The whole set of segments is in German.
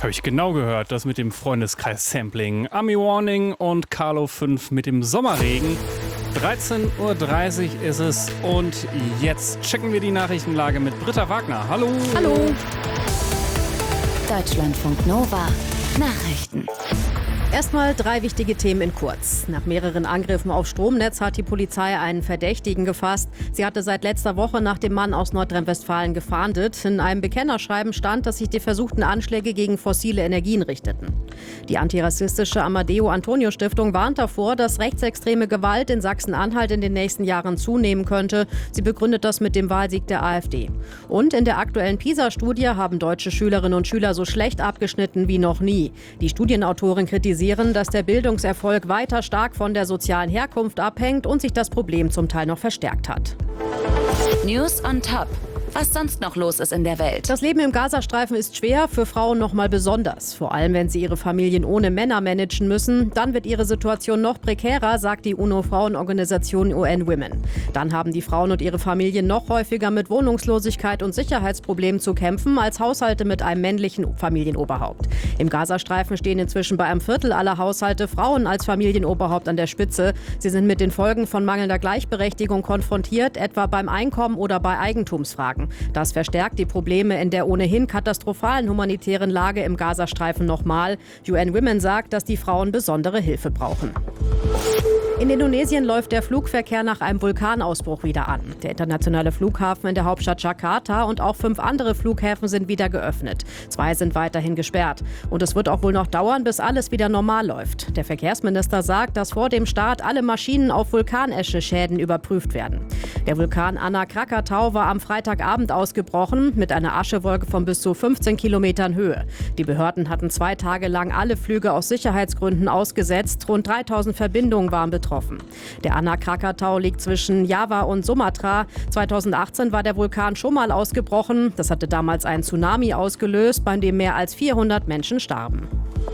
Habe ich genau gehört, das mit dem Freundeskreis-Sampling. Ami Warning und Carlo 5 mit dem Sommerregen. 13:30 Uhr ist es und jetzt checken wir die Nachrichtenlage mit Britta Wagner. Hallo. Hallo. Deutschlandfunk Nova. Nachrichten. Erstmal 3 wichtige Themen in kurz. Nach mehreren Angriffen auf Stromnetz hat die Polizei einen Verdächtigen gefasst. Sie hatte seit letzter Woche nach dem Mann aus Nordrhein-Westfalen gefahndet. In einem Bekennerschreiben stand, dass sich die versuchten Anschläge gegen fossile Energien richteten. Die antirassistische Amadeo-Antonio-Stiftung warnt davor, dass rechtsextreme Gewalt in Sachsen-Anhalt in den nächsten Jahren zunehmen könnte. Sie begründet das mit dem Wahlsieg der AfD. Und in der aktuellen PISA-Studie haben deutsche Schülerinnen und Schüler so schlecht abgeschnitten wie noch nie. Die Studienautoren kritisieren, dass der Bildungserfolg weiter stark von der sozialen Herkunft abhängt und sich das Problem zum Teil noch verstärkt hat. News on Top. Was sonst noch los ist in der Welt. Das Leben im Gazastreifen ist schwer, für Frauen noch mal besonders. Vor allem, wenn sie ihre Familien ohne Männer managen müssen. Dann wird ihre Situation noch prekärer, sagt die UNO-Frauenorganisation UN Women. Dann haben die Frauen und ihre Familien noch häufiger mit Wohnungslosigkeit und Sicherheitsproblemen zu kämpfen als Haushalte mit einem männlichen Familienoberhaupt. Im Gazastreifen stehen inzwischen bei einem Viertel aller Haushalte Frauen als Familienoberhaupt an der Spitze. Sie sind mit den Folgen von mangelnder Gleichberechtigung konfrontiert, etwa beim Einkommen oder bei Eigentumsfragen. Das verstärkt die Probleme in der ohnehin katastrophalen humanitären Lage im Gazastreifen nochmal. UN Women sagt, dass die Frauen besondere Hilfe brauchen. In Indonesien läuft der Flugverkehr nach einem Vulkanausbruch wieder an. Der internationale Flughafen in der Hauptstadt Jakarta und auch 5 andere Flughäfen sind wieder geöffnet. 2 sind weiterhin gesperrt. Und es wird auch wohl noch dauern, bis alles wieder normal läuft. Der Verkehrsminister sagt, dass vor dem Start alle Maschinen auf Vulkanesche-Schäden überprüft werden. Der Vulkan Anak Krakatau war am Freitagabend ausgebrochen mit einer Aschewolke von bis zu 15 Kilometern Höhe. Die Behörden hatten 2 Tage lang alle Flüge aus Sicherheitsgründen ausgesetzt. Rund 3000 Verbindungen waren betroffen. Der Anak Krakatau liegt zwischen Java und Sumatra. 2018 war der Vulkan schon mal ausgebrochen. Das hatte damals einen Tsunami ausgelöst, bei dem mehr als 400 Menschen starben.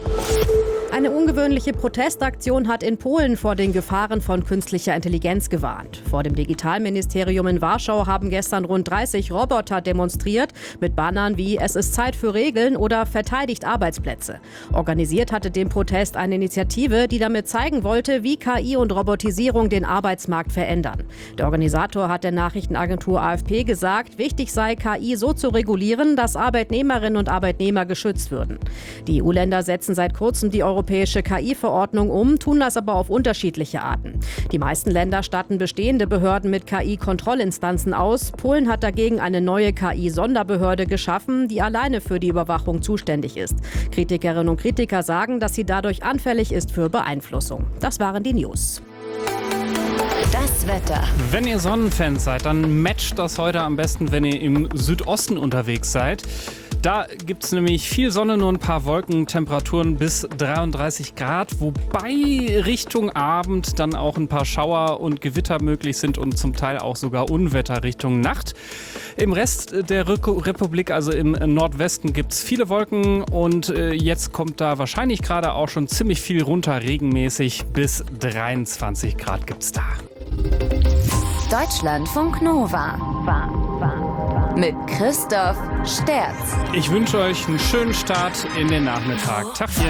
Eine ungewöhnliche Protestaktion hat in Polen vor den Gefahren von künstlicher Intelligenz gewarnt. Vor dem Digitalministerium in Warschau haben gestern rund 30 Roboter demonstriert mit Bannern wie „Es ist Zeit für Regeln" oder „Verteidigt Arbeitsplätze". Organisiert hatte den Protest eine Initiative, die damit zeigen wollte, wie KI und Robotisierung den Arbeitsmarkt verändern. Der Organisator hat der Nachrichtenagentur AFP gesagt, wichtig sei, KI so zu regulieren, dass Arbeitnehmerinnen und Arbeitnehmer geschützt würden. Die EU-Länder setzen seit kurzem die europäische KI-Verordnung um, tun das aber auf unterschiedliche Arten. Die meisten Länder statten bestehende Behörden mit KI-Kontrollinstanzen aus. Polen hat dagegen eine neue KI-Sonderbehörde geschaffen, die alleine für die Überwachung zuständig ist. Kritikerinnen und Kritiker sagen, dass sie dadurch anfällig ist für Beeinflussung. Das waren die News. Das Wetter. Wenn ihr Sonnenfans seid, dann matcht das heute am besten, wenn ihr im Südosten unterwegs seid. Da gibt es nämlich viel Sonne, nur ein paar Wolken, Temperaturen bis 33 Grad, wobei Richtung Abend dann auch ein paar Schauer und Gewitter möglich sind und zum Teil auch sogar Unwetter Richtung Nacht. Im Rest der Republik, also im Nordwesten, gibt es viele Wolken und jetzt kommt da wahrscheinlich gerade auch schon ziemlich viel runter, regenmäßig bis 23 Grad gibt es da. Deutschlandfunk Nova. Mit Christoph Sterz. Ich wünsche euch einen schönen Start in den Nachmittag. Tachchen.